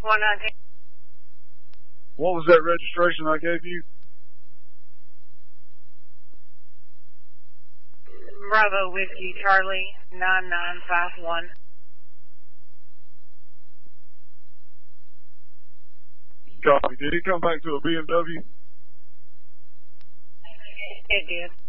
119. What was that registration I gave you? Bravo Whiskey Charlie 9951. Copy. Did he come back to a BMW? It did.